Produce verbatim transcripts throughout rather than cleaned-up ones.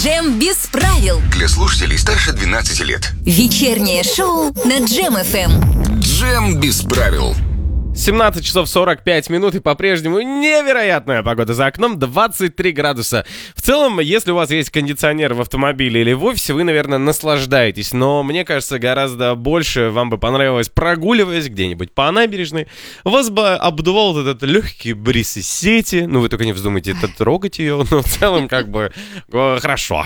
Джем без правил. Для слушателей старше двенадцати лет. Вечернее шоу на Джем эф эм. Джем без правил. семнадцать часов сорок пять минут и по-прежнему невероятная погода за окном, двадцать три градуса. В целом, если у вас есть кондиционер в автомобиле или в офисе, вы, наверное, наслаждаетесь. Но мне кажется, гораздо больше вам бы понравилось, прогуливаясь где-нибудь по набережной. Вас бы обдувал вот этот легкий бриз из сети. Ну, вы только не вздумайте трогать ее, но в целом как бы хорошо.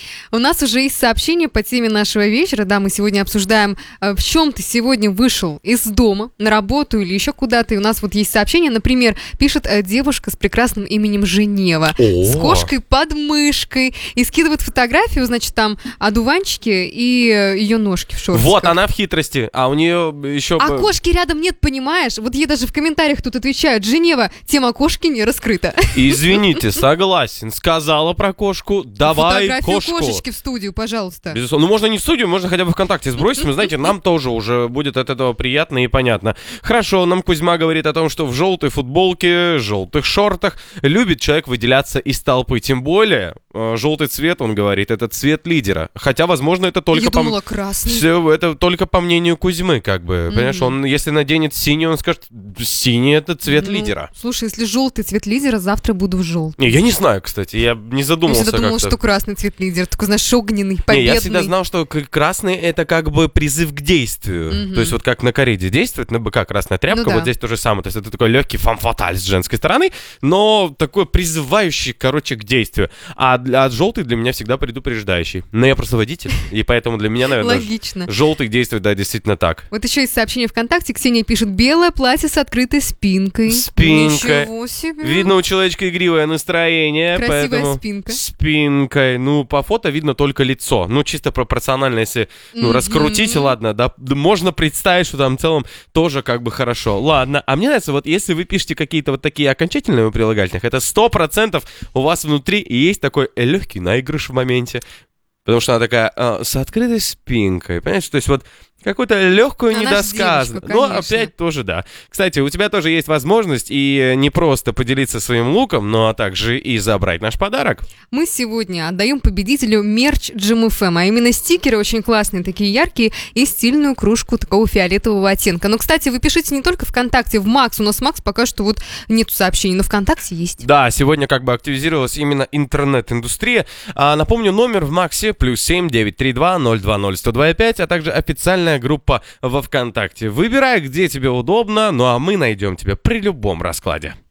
У нас уже есть сообщение по теме нашего вечера. Да, мы сегодня обсуждаем, в чем ты сегодня вышел из дома на работу или еще куда-то. И у нас вот есть сообщение, например, пишет девушка с прекрасным именем Женева. О! С кошкой под мышкой. И скидывает фотографию, значит, там одуванчики и ее ножки в шортиках. Вот, она в хитрости, а у нее еще... А кошки рядом нет, понимаешь? Вот ей даже в комментариях тут отвечают: Женева, тема кошки не раскрыта. Извините, согласен. Сказала про кошку, давай кошку. Кошечки в студию, пожалуйста. Безусловно. Ну, можно не в студию, можно хотя бы ВКонтакте сбросить. Вы знаете, нам тоже уже будет от этого приятно и понятно. Хорошо, нам Кузьма говорит о том, что в желтой футболке, желтых шортах любит человек выделяться из толпы. Тем более, желтый цвет, он говорит, это цвет лидера. Хотя, возможно, это только... Я по... думала, красный. Все, это только по мнению Кузьмы, как бы. Mm-hmm. Понимаешь, он, если наденет синий, он скажет, синий — это цвет ну, лидера. Слушай, если желтый цвет лидера, завтра буду в желтом. Не, я не знаю, кстати, я не задумался. Я всегда думала, что красный цвет лидера, только, знаешь, огненный, победный. Не, я всегда знал, что красный — это как бы призыв к действию. Mm-hmm. То есть вот как на кориде действует на быка красная тряпка, ну, да. Вот здесь то же самое. То есть это такой легкий фам-фаталь с женской стороны, но такой призывающий, короче, к действию. А, а желтый для меня всегда предупреждающий. Но я просто водитель, и поэтому для меня, наверное, логично. Желтый действует, да, действительно так. Вот еще есть сообщение ВКонтакте. Ксения пишет: белое платье с открытой спинкой. Спинка. Ничего себе. Видно, у человечка игривое настроение. Красивая поэтому... спинка. Спинкой. Ну, по фото видно только лицо. Ну, чисто пропорционально, если ну, mm-hmm. раскрутить, ладно, да, можно представить, что там в целом тоже как бы хорошо. Ладно, а мне нравится, вот если вы пишете какие-то вот такие окончательные прилагательных, это сто процентов у вас внутри есть такой легкий наигрыш в моменте. Потому что она такая а, с открытой спинкой, понимаешь? То есть вот какую-то легкую она недосказанность. Но опять тоже да. Кстати, у тебя тоже есть возможность и не просто поделиться своим луком, но также и забрать наш подарок. Мы сегодня отдаем победителю мерч Джем эф эм, а именно стикеры очень классные, такие яркие, и стильную кружку такого фиолетового оттенка. Но, кстати, вы пишите не только ВКонтакте, в Макс. У нас Макс пока что вот нету сообщений, но ВКонтакте есть. Да, сегодня как бы активизировалась именно интернет-индустрия. А, напомню, номер в Максе плюс семь девять три два ноль два ноль сто два пять, а также официальная группа во ВКонтакте. Выбирай, где тебе удобно, ну а мы найдем тебя при любом раскладе.